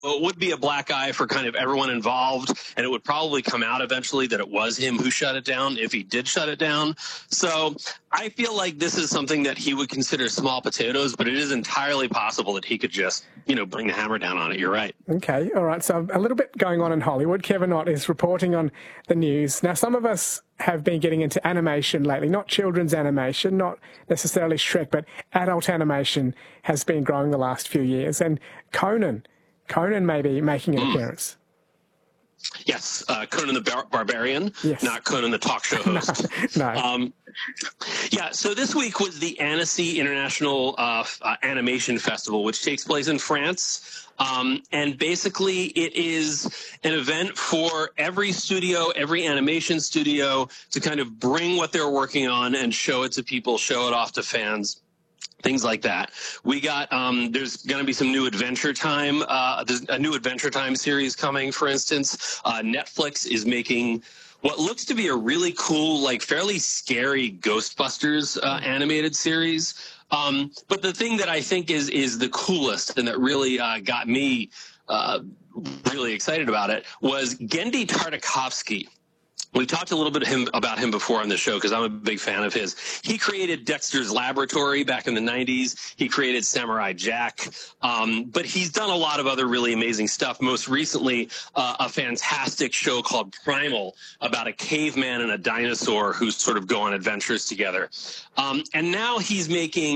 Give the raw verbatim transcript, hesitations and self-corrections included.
it would be a black eye for kind of everyone involved, and it would probably come out eventually that it was him who shut it down if he did shut it down. So I feel like this is something that he would consider small potatoes, but it is entirely possible that he could just, you know, bring the hammer down on it. You're right. Okay, all right. So a little bit going on in Hollywood. Kevin Ott is reporting on the news. Now, some of us have been getting into animation lately, not children's animation, not necessarily Shrek, but adult animation has been growing the last few years. And Conan, Conan may be making an appearance. Yes, uh, Conan the Bar- Barbarian, yes. Not Conan the talk show host. no. no. Um, yeah, so this week was the Annecy International uh, uh, Animation Festival, which takes place in France. Um, and basically, it is an event for every studio, every animation studio to kind of bring what they're working on and show it to people, show it off to fans. Things like that. We got, um, there's going to be some new Adventure Time, uh, there's a new Adventure Time series coming, for instance. Uh, Netflix is making what looks to be a really cool, like fairly scary Ghostbusters uh, animated series. Um, but the thing that I think is is the coolest and that really uh, got me uh, really excited about it was Genndy Tartakovsky. We talked a little bit of him, about him before on the show because I'm a big fan of his. He created Dexter's Laboratory back in the nineties. He created Samurai Jack. Um, but he's done a lot of other really amazing stuff. Most recently, uh, a fantastic show called Primal about a caveman and a dinosaur who sort of go on adventures together. Um, and now he's making